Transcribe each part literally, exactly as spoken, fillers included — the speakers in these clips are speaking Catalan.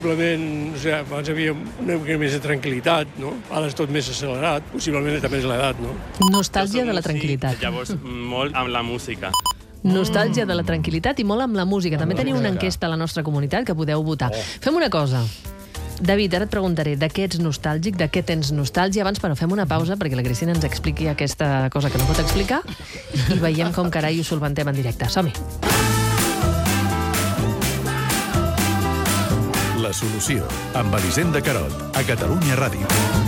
Probablement, o sigui, abans hi havia una mica més de tranquil·litat, no? Ara és tot més accelerat, possiblement també és l'edat, no? Nostàlgia de la tranquil·litat. Sí, llavors, molt amb la música. Nostàlgia de la tranquil·litat i molt amb la música. També teniu una enquesta a la nostra comunitat que podeu votar. Fem una cosa. David, ara et preguntaré de què ets nostàlgic, de què tens nostàlgia. Abans, però, fem una pausa perquè la Cristina ens expliqui aquesta cosa que no pot explicar i veiem com carai ho solventem en directe. Som-hi. La solució, amb Elisenda Carot, a Catalunya Ràdio.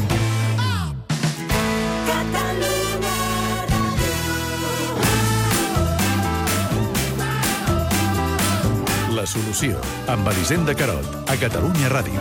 La solució, amb Elisenda Carot, a Catalunya Ràdio.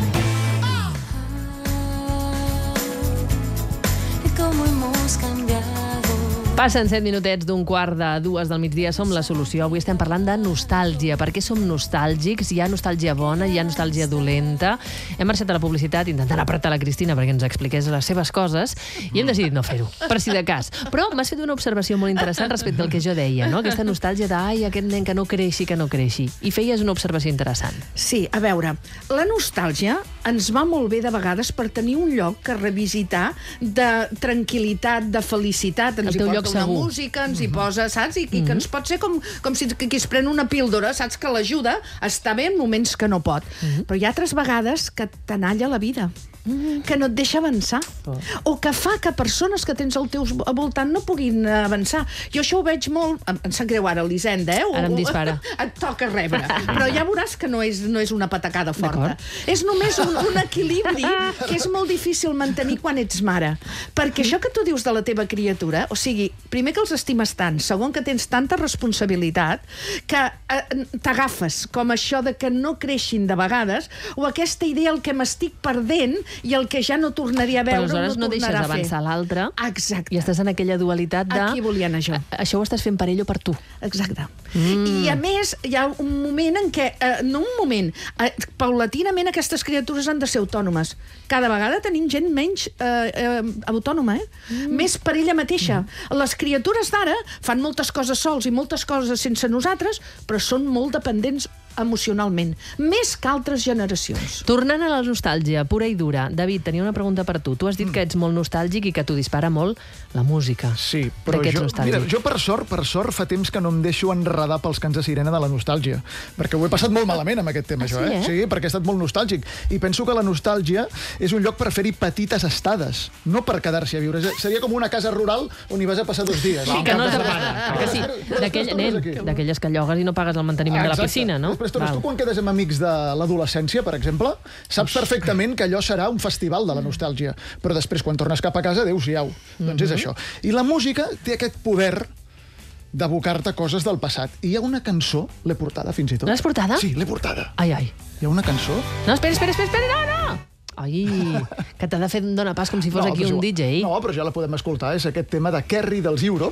Passen set minutets d'un quart de dues del migdia, som La Solució. Avui estem parlant de nostàlgia. Per què som nostàlgics? Hi ha nostàlgia bona, hi ha nostàlgia dolenta. Hem marxat a la publicitat intentant apretar la Cristina perquè ens expliqués les seves coses i hem decidit no fer-ho, per si de cas. Però m'has fet una observació molt interessant respecte al que jo deia, no? Aquesta nostàlgia de, ai, aquest nen que no creixi, que no creixi. I feies una observació interessant. Sí, a veure, la nostàlgia ens va molt bé de vegades per tenir un lloc que revisitar de tranquil·litat, de felicitat. Ens El teu lloc una segur. música, ens hi posa, saps? I, i que ens pot ser com, com si qui es pren una píldora, saps? Que l'ajuda a estar bé en moments que no pot. Però hi ha altres vegades que t'analla la vida, que no et deixa avançar, o que fa que persones que tens al teu voltant no puguin avançar. Jo això ho veig molt... Em, em sap greu ara, Elisenda, eh? Ara em dispara. Et toca rebre. Però ja veuràs que no és, no és una patacada forta. És només un, un equilibri que és molt difícil mantenir quan ets mare. Perquè això que tu dius de la teva criatura, o sigui, primer que els estimes tant, segon que tens tanta responsabilitat, que eh, t'agafes com això de que no creixin de vegades, o aquesta idea el que m'estic perdent i el que ja no tornaria a veure, però aleshores no, no deixes tornarà a fer. avançar l'altre. Exacte. I estàs en aquella dualitat de... Aquí volia anar jo. Això ho estàs fent per ell o per tu. Exacte. Mm. I a més, hi ha un moment en què, eh, no un moment, eh, paulatinament aquestes criatures han de ser autònomes. Cada vegada tenim gent menys eh, eh, autònoma, eh? Mm. Més per ella mateixa. Mm. Les criatures d'ara fan moltes coses sols i moltes coses sense nosaltres, però són molt dependents emocionalment, més que altres generacions. Tornant a la nostàlgia, pura i dura. David, tenia una pregunta per tu. Tu has dit que ets molt nostàlgic i que t'ho dispara molt la música. Sí, però jo, mira, jo per sort, per sort fa temps que no em deixo enredar pels cants de sirena de la nostàlgia, perquè ho he passat molt malament amb aquest tema, ah, això, sí, eh? eh? Sí, perquè he estat molt nostàlgic. I penso que la nostàlgia és un lloc per fer-hi petites estades, no per quedar-s'hi a viure. Seria com una casa rural on hi vas a passar dos dies. Sí, que no t'agrada. Que sí, d'aquell, nen, d'aquelles que llogues i no pagues el manteniment de la piscina, no? Després tornes tu quan quedes amb amics de l'adolescència, per exemple, saps perfectament que allò serà un festival de la nostàlgia, però després, quan tornes cap a casa, adéu-siau. Mm-hmm. Doncs és això. I la música té aquest poder d'abocar-te coses del passat. I hi ha una cançó, l'he portada fins i tot. L'has portada? Sí, l'he portada. Ai, ai. Hi ha una cançó... No, espera, espera, espera, espera, no, no! Ai, que t'ha de fer dona pas com si fos no, aquí un D J. No, però ja la podem escoltar. És aquest tema de Kerry dels Europe.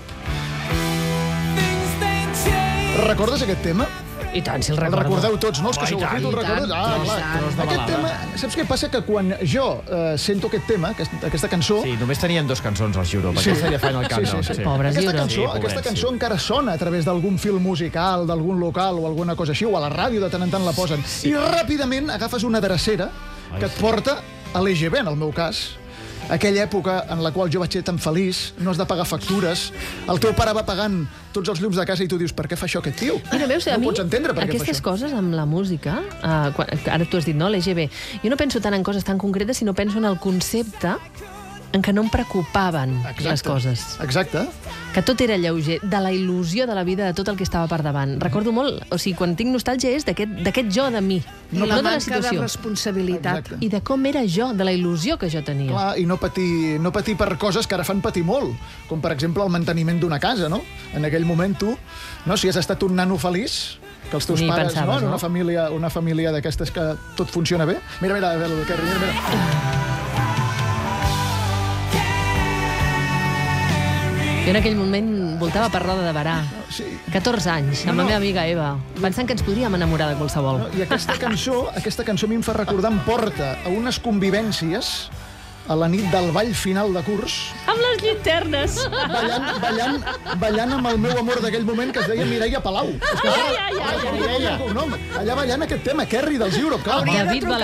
Recordes aquest tema? I tant, si el El recordo. recordeu tots, no? Els que Oh, sou i tant, aquí, tu el i recordes? tant, Ah, i clar. tant. Aquest tema, saps què passa? Que quan jo eh, sento aquest tema, aquest, aquesta cançó... Sí, només tenien dos cançons, els Europe. Sí. Aquesta ja fan el Sí, countdown. sí, sí. Pobres Aquesta Europe. cançó, Sí, aquesta pobrets, cançó sí. encara sona a través d'algun film musical, d'algun local o alguna cosa així, o a la ràdio de tant en tant la posen. I ràpidament agafes una drecera que et porta a l'E G B, en el meu cas. Aquella època en la qual jo vaig ser tan feliç, no has de pagar factures, el teu pare va pagant tots els llums de casa i tu dius, per què fa això aquest tio? Mira, veus, a no mi, pots entendre per què fa aquestes això. coses amb la música, uh, quan, ara tu has dit, no, l'E G B, jo no penso tant en coses tan concretes, sinó penso en el concepte en què no em preocupaven Exacte. les coses. Exacte. Que tot era lleuger, de la il·lusió de la vida, de tot el que estava per davant. Recordo molt, o sigui, quan tinc nostàlgia és d'aquest jo de mi, I no, la no de la manca de situació. responsabilitat. Exacte. I de com era jo, de la il·lusió que jo tenia. Clar, i no patir, no patir per coses que ara fan patir molt, com per exemple el manteniment d'una casa, no? En aquell moment tu, no, si has estat un nano feliç, que els teus Ni pares, pensaves, no? En no? una família, una família d'aquestes que tot funciona bé. Mira, mira, mira, el Kerry, mira, mira. Jo en aquell moment voltava per Roda de Barà. Sí. catorze anys, amb No, la no. meva amiga Eva, pensant que ens podríem enamorar de qualsevol. No? I aquesta cançó, aquesta cançó a mi em fa recordar, em porta a unes convivències a la nit del ball final de curs, Amb les llinternes. ballant, ballant, ballant amb el meu amor d'aquell moment, que es deia Mireia Palau. És que, Ai, ai, ai, ai, ai. Mireia, cognom. Allà ballant aquest tema, Kerry dels Europe, clar. Hauria de David trucar